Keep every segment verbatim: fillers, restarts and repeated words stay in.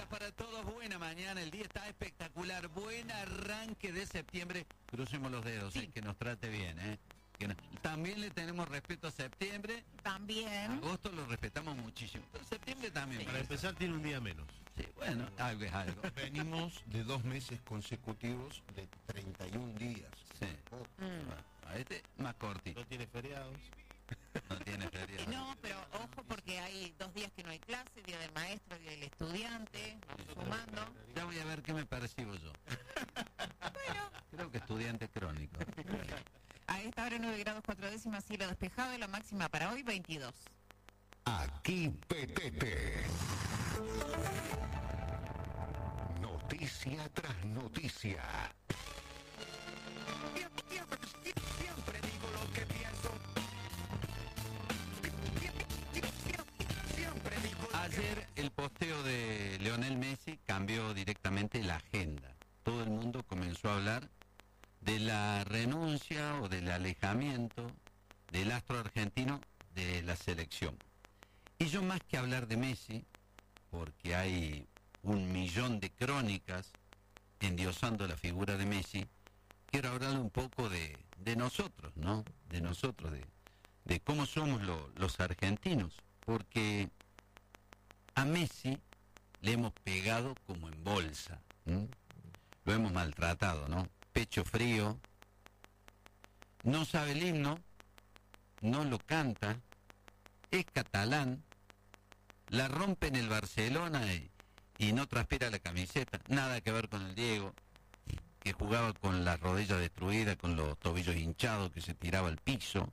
días para todos, buena mañana, el día está espectacular, buen arranque de septiembre, crucemos los dedos, sí. eh, que nos trate bien, ¿eh? Que no, también le tenemos respeto a septiembre, también, agosto lo respetamos muchísimo, pero septiembre también. Sí. Para empezar tiene un día menos. Sí, bueno, algo es algo. Venimos de dos meses consecutivos de treinta y un días. Sí. Oh. Mm. A este más cortito. No tiene feriados. No tiene feriados. No, pero ojo porque hay dos días que no hay clase, día del maestro, día del estudiante, vamos sumando. Ya voy a ver qué me percibo yo. Bueno. Creo que estudiante crónico. A esta hora nueve grados cuatro décimas, cielo despejado y la máxima para hoy veintidós. Aquí P T T. Noticia tras noticia. Siempre digo lo que pienso. Siempre digo lo Ayer el posteo de Lionel Messi cambió directamente la agenda. Todo el mundo comenzó a hablar de la renuncia o del alejamiento del astro argentino de la selección. Y yo, más que hablar de Messi, porque hay un millón de crónicas endiosando la figura de Messi, quiero hablar un poco de, de nosotros, ¿no? De nosotros, de, de cómo somos lo, los argentinos, porque a Messi le hemos pegado como en bolsa, ¿m? Lo hemos maltratado, ¿no? Pecho frío, no sabe el himno, no lo canta, es catalán, la rompe en el Barcelona y, y no transpira la camiseta, nada que ver con el Diego, que jugaba con la rodilla destruida, con los tobillos hinchados, que se tiraba al piso,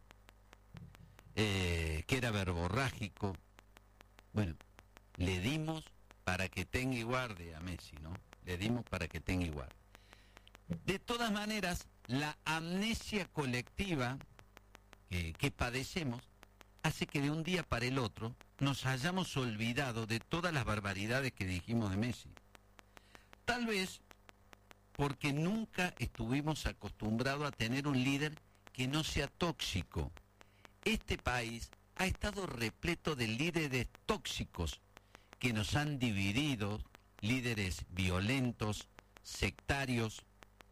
eh, que era verborrágico. Bueno, le dimos para que tenga y guarde a Messi, ¿no? Le dimos para que tenga y guarde. De todas maneras, la amnesia colectiva que, que padecemos hace que de un día para el otro nos hayamos olvidado de todas las barbaridades que dijimos de Messi. Tal vez porque nunca estuvimos acostumbrados a tener un líder que no sea tóxico. Este país ha estado repleto de líderes tóxicos que nos han dividido, líderes violentos, sectarios,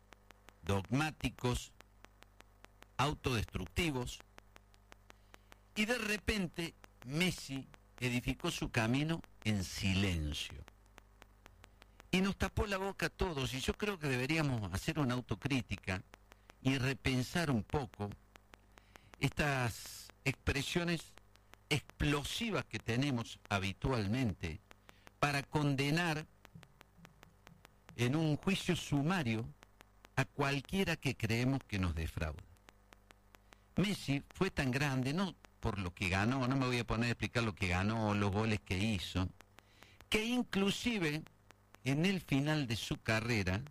dogmáticos, autodestructivos. Y de repente Messi edificó su camino en silencio. Y nos tapó la boca a todos, y yo creo que deberíamos hacer una autocrítica y repensar un poco estas expresiones explosivas que tenemos habitualmente para condenar en un juicio sumario a cualquiera que creemos que nos defrauda. Messi fue tan grande, no por lo que ganó, no me voy a poner a explicar lo que ganó, los goles que hizo, que inclusive en el final de su carrera,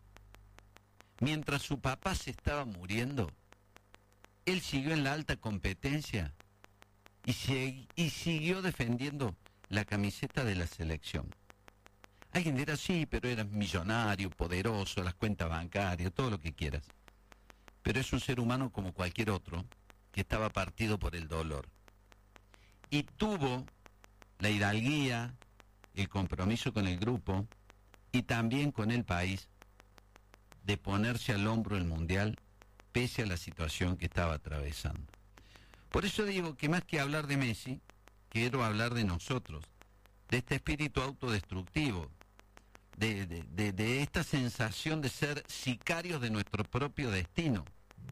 mientras su papá se estaba muriendo, él siguió en la alta competencia y, se, y siguió defendiendo la camiseta de la selección. Alguien dirá, sí, pero era millonario, poderoso, las cuentas bancarias, todo lo que quieras. Pero es un ser humano como cualquier otro, que estaba partido por el dolor. Y tuvo la hidalguía, el compromiso con el grupo y también con el país de ponerse al hombro el mundial pese a la situación que estaba atravesando. Por eso digo que más que hablar de Messi, quiero hablar de nosotros, de este espíritu autodestructivo, de, de, de, de esta sensación de ser sicarios de nuestro propio destino,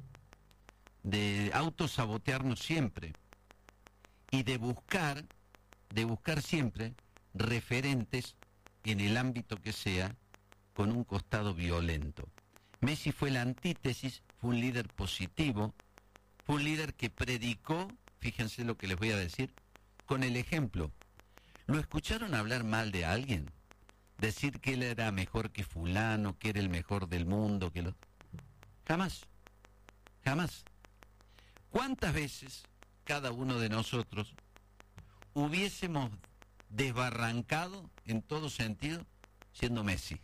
de autosabotearnos siempre y de buscar, de buscar siempre referentes en el ámbito que sea con un costado violento. Messi fue la antítesis, fue un líder positivo, fue un líder que predicó, fíjense lo que les voy a decir, con el ejemplo. ¿Lo escucharon hablar mal de alguien? Decir que él era mejor que fulano, que era el mejor del mundo, que lo... Jamás, jamás. ¿Cuántas veces cada uno de nosotros hubiésemos desbarrancado en todo sentido siendo Messi?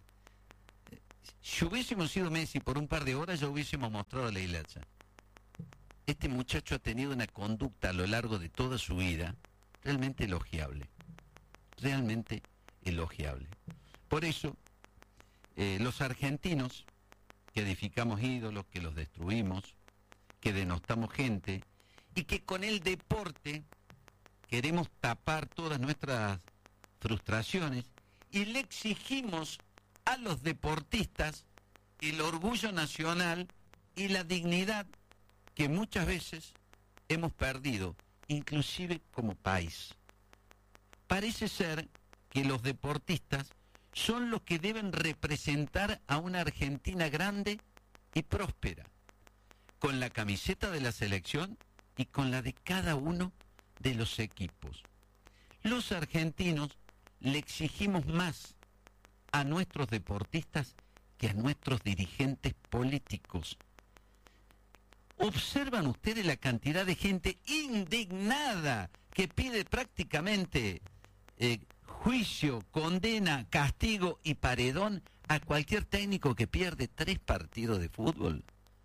Si hubiésemos sido Messi por un par de horas, ya hubiésemos mostrado la hilacha. Este muchacho ha tenido una conducta a lo largo de toda su vida realmente elogiable, realmente elogiable. Por eso, eh, los argentinos, que edificamos ídolos, que los destruimos, que denostamos gente, y que con el deporte queremos tapar todas nuestras frustraciones, y le exigimos a los deportistas el orgullo nacional y la dignidad que muchas veces hemos perdido, inclusive como país. Parece ser que los deportistas son los que deben representar a una Argentina grande y próspera, con la camiseta de la selección y con la de cada uno de los equipos. Los argentinos le exigimos más a nuestros deportistas que a nuestros dirigentes políticos. ¿Observan ustedes la cantidad de gente indignada que pide prácticamente eh, juicio, condena, castigo y paredón a cualquier técnico que pierde tres partidos de fútbol?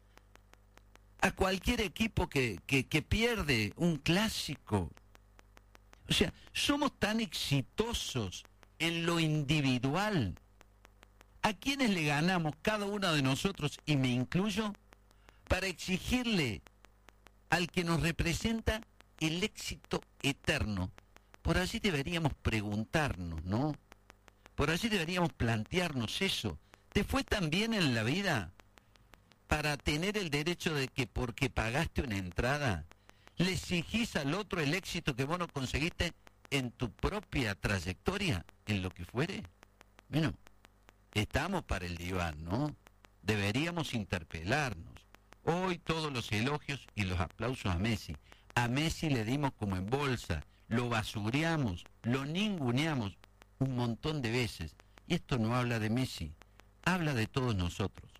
A cualquier equipo que, que, que pierde un clásico. O sea, somos tan exitosos en lo individual. ¿A quiénes le ganamos cada uno de nosotros, y me incluyo, para exigirle al que nos representa el éxito eterno? Por allí deberíamos preguntarnos, ¿no? Por allí deberíamos plantearnos eso. ¿Te fue tan bien en la vida para tener el derecho de que porque pagaste una entrada le exigís al otro el éxito que vos no conseguiste en tu propia trayectoria, en lo que fuere? Bueno, estamos para el diván, ¿no? Deberíamos interpelarnos. Hoy todos los elogios y los aplausos a Messi. A Messi le dimos como en bolsa, lo basureamos, lo ninguneamos un montón de veces. Y esto no habla de Messi, habla de todos nosotros.